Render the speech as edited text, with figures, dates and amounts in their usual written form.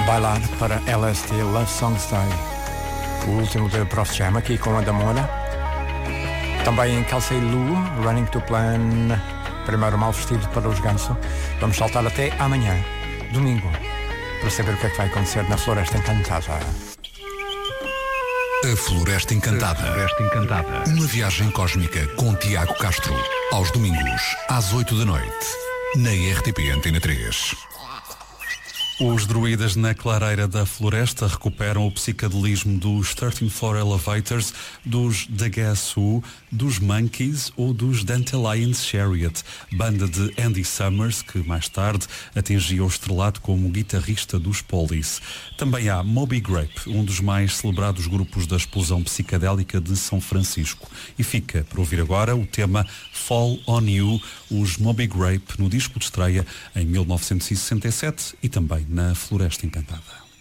Bailar para LSD Love Songs Day, o último de Prof Jam aqui com a Damona. Também em Kelsey Lu, Running to Plan, primeiro mal vestido para os Ganso. Vamos saltar até amanhã, domingo, para saber o que é que vai acontecer na Floresta Encantada. A Floresta Encantada. Uma viagem cósmica com Tiago Castro. Aos domingos, às 8 da noite, na RTP Antena 3. Os druidas na clareira da floresta recuperam o psicadelismo dos 134 Elevators, dos The Guess Who, dos Monkees ou dos Dantelion's Chariot, banda de Andy Summers, que mais tarde atingiu o estrelato como guitarrista dos Police. Também há Moby Grape, um dos mais celebrados grupos da explosão psicadélica de São Francisco. E fica para ouvir agora o tema Fall on You, os Moby Grape, no disco de estreia em 1967 e também na Floresta Encantada.